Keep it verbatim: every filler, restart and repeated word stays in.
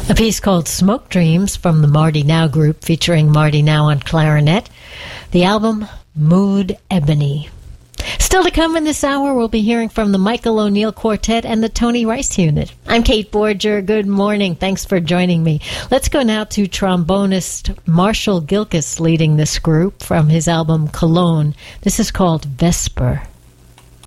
A piece called Smoke Dreams from the Marty Now group featuring Marty Now on clarinet. The album, Mood Ebony. Still to come in this hour, we'll be hearing from the Michael O'Neill Quartet and the Tony Rice Unit. I'm Kate Borger. Good morning. Thanks for joining me. Let's go now to trombonist Marshall Gilkis leading this group from his album Cologne. This is called Vesper.